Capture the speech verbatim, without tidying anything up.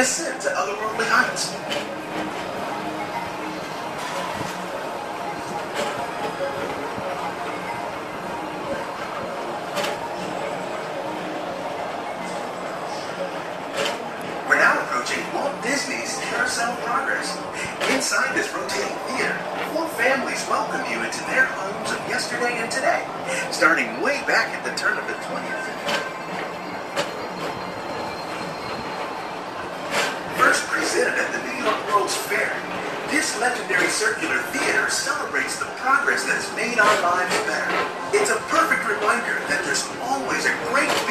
ascend to otherworldly heights. We're now approaching Walt Disney's Carousel of Progress. Inside this rotating theater, four families welcome you into their homes of yesterday and today, starting way back at the turn of the twentieth century. First presented at the New York World's Fair, this legendary circular theater celebrates the progress that has made our lives better. It's a perfect reminder that there's always a great